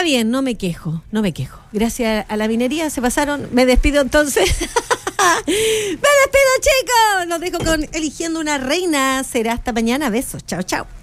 bien, no me quejo. Gracias a la minería se pasaron. Me despido entonces. ¡Me despido, chicos! Los dejo con Eligiendo una Reina. Será hasta mañana. Besos. Chao, chao.